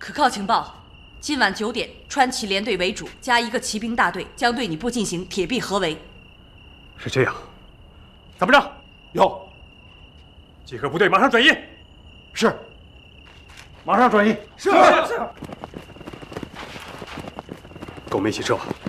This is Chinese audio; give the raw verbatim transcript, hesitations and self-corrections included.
可靠情报，今晚九点，川骑连队为主，加一个骑兵大队，将对你部进行铁壁合围。 是这样，参谋长，有。集合部队，马上转移。是。马上转移。是是。跟我们一起撤吧。